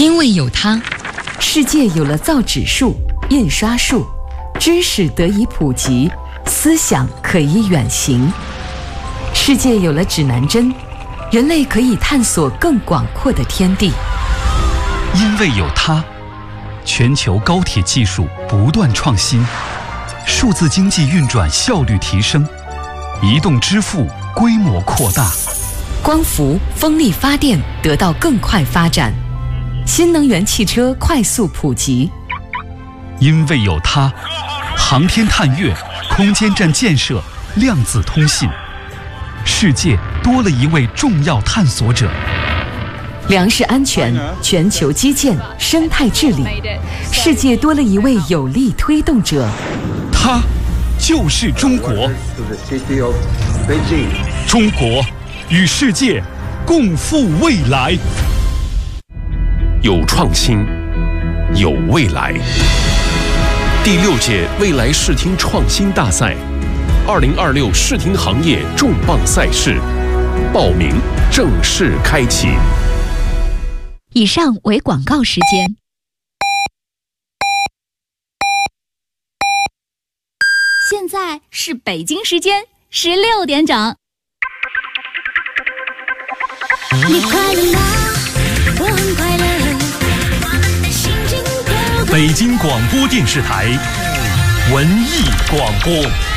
因为有它， 世界有了造纸术、印刷术，知识得以普及，思想可以远行。世界有了指南针，人类可以探索更广阔的天地。 因为有它，全球高铁技术不断创新，数字经济运转效率提升，移动支付规模扩大， 光伏、风力发电得到更快发展，新能源汽车快速普及。 因为有它，航天探月、空间站建设、量子通信，世界多了一位重要探索者。 粮食安全、全球基建、生态治理，世界多了一位有力推动者。 它就是中国。中国与世界共赴未来。 有创新，有未来。第6届未来视听创新大赛，2026视听行业重磅赛事，报名正式开启。 以上为广告时间。 现在是北京时间16点整。 你快乐吗？我很快乐。我们的心情都北京广播电视台文艺广播。